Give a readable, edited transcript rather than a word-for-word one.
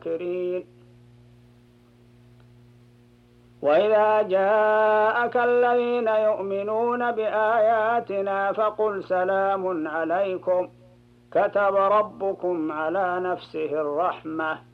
المنكرين. وإذا جاءك الذين يؤمنون بآياتنا فقل سلام عليكم كتب ربكم على نفسه الرحمة